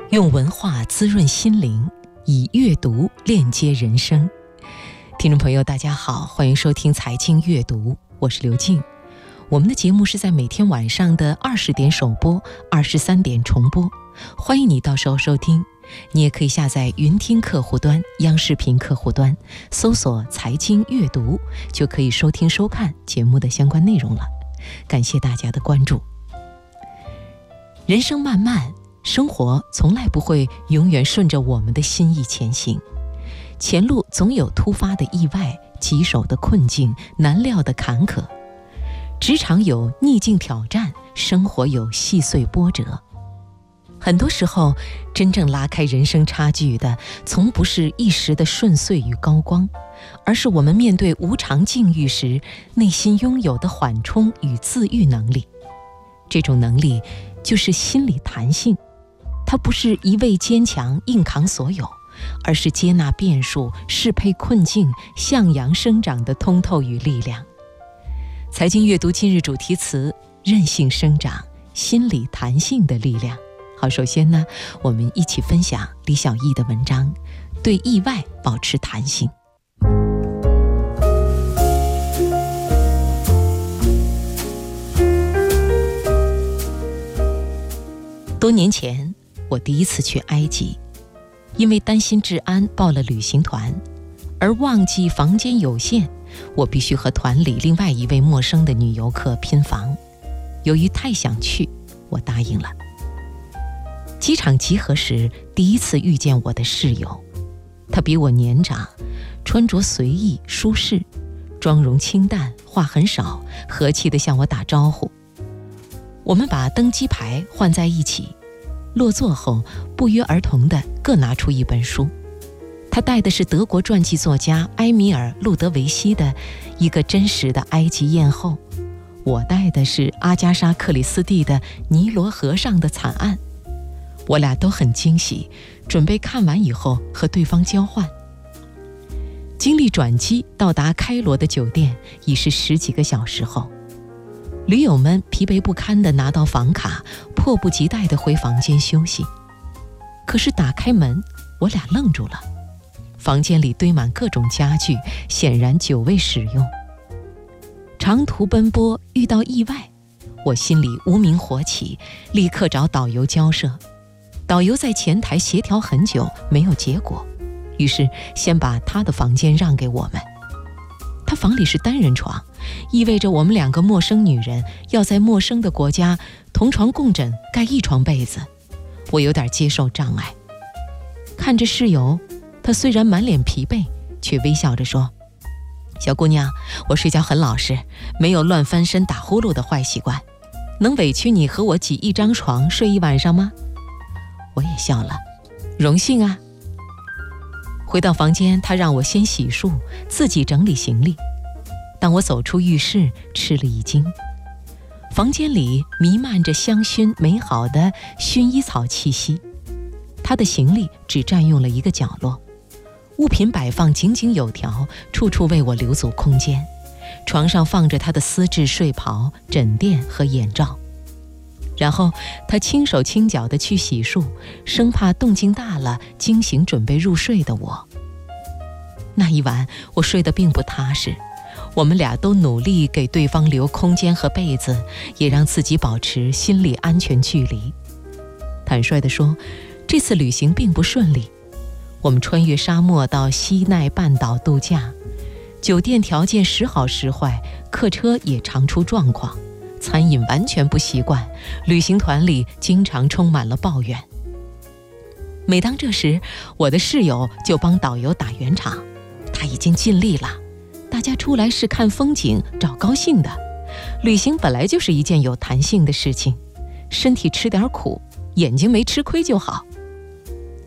用文化滋润心灵，以阅读链接人生。听众朋友大家好，欢迎收听财经阅读，我是刘静。我们的节目是在每天晚上的20点首播，23点重播，欢迎你到时候收听。你也可以下载云听客户端、央视频客户端，搜索财经阅读，就可以收听收看节目的相关内容了。感谢大家的关注。人生漫漫，生活从来不会永远顺着我们的心意前行，前路总有突发的意外、棘手的困境、难料的坎坷。职场有逆境挑战，生活有细碎波折。很多时候，真正拉开人生差距的，从不是一时的顺遂与高光，而是我们面对无常境遇时，内心拥有的缓冲与自愈能力。这种能力就是心理弹性，它不是一味坚强硬扛所有，而是接纳变数、适配困境、向阳生长的通透与力量。财经阅读今日主题词：韧性生长，心理弹性的力量。好，首先呢，我们一起分享李小艺的文章，对意外保持弹性。多年前，我第一次去埃及，因为担心治安报了旅行团，而忘记房间有限，我必须和团里另外一位陌生的女游客拼房。由于太想去，我答应了。机场集合时，第一次遇见我的室友，他比我年长，穿着随意舒适，妆容清淡，话很少，和气地向我打招呼。我们把登机牌换在一起，落座后不约而同地各拿出一本书。他带的是德国传记作家埃米尔·路德维希的《一个真实的埃及艳后》，我带的是阿加莎·克里斯蒂的《尼罗河上的惨案》。我俩都很惊喜，准备看完以后和对方交换。经历转机到达开罗的酒店已是10几个小时后，驴友们疲惫不堪地拿到房卡，迫不及待地回房间休息。可是打开门，我俩愣住了。房间里堆满各种家具，显然久未使用。长途奔波遇到意外，我心里无名火起，立刻找导游交涉。导游在前台协调很久，没有结果，于是先把他的房间让给我们。他房里是单人床，意味着我们2个陌生女人要在陌生的国家同床共枕，盖一床被子。我有点接受障碍。看着室友，他虽然满脸疲惫，却微笑着说：“小姑娘，我睡觉很老实，没有乱翻身打呼噜的坏习惯，能委屈你和我挤一张床睡一晚上吗？”我也笑了，荣幸啊。回到房间，他让我先洗漱，自己整理行李。当我走出浴室，吃了一惊。房间里弥漫着香薰美好的薰衣草气息，他的行李只占用了一个角落，物品摆放井井有条，处处为我留足空间。床上放着他的丝质睡袍、枕垫和眼罩。然后他轻手轻脚地去洗漱，生怕动静大了惊醒准备入睡的我。那一晚我睡得并不踏实，我们俩都努力给对方留空间和被子，也让自己保持心理安全距离。坦率地说，这次旅行并不顺利。我们穿越沙漠到西奈半岛度假，酒店条件时好时坏，客车也常出状况，餐饮完全不习惯，旅行团里经常充满了抱怨。每当这时，我的室友就帮导游打圆场，他已经尽力了，大家出来是看风景找高兴的，旅行本来就是一件有弹性的事情，身体吃点苦，眼睛没吃亏就好。